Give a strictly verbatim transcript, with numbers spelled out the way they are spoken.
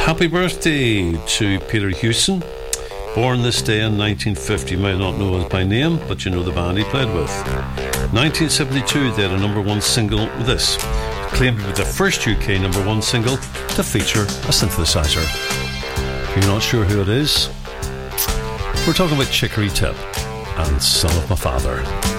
Happy birthday to Peter Houston, born this day in nineteen fifty. You might not know us by name, but you know the band he played with. nineteen seventy-two, they had a number one single with this, claimed to be the first U K number one single to feature a synthesizer. If you're not sure who it is, we're talking about Chicory Tip and Son of My Father.